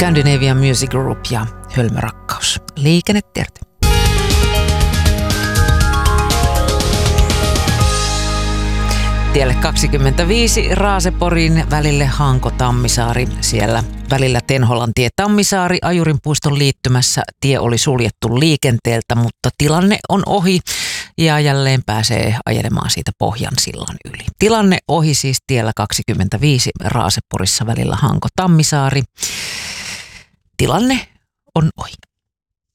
Scandinavian Music Group ja Hölmörakkaus. Liikennetiedot. Tielle 25 Raaseporin välille Hanko-Tammisaari. Siellä välillä Tenholantie Tammisaari Ajurinpuiston liittymässä tie oli suljettu liikenteeltä, mutta tilanne on ohi ja jälleen pääsee ajelemaan siitä Pohjansillan yli. Tilanne ohi siis tiellä 25 Raaseporissa välillä Hanko-Tammisaari. Tilanne on ohi.